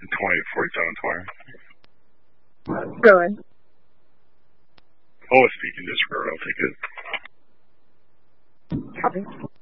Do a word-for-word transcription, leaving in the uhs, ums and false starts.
twenty-eight forty-seven Twitter. Go ahead. Oh, speaking just for I'll take it. Copy.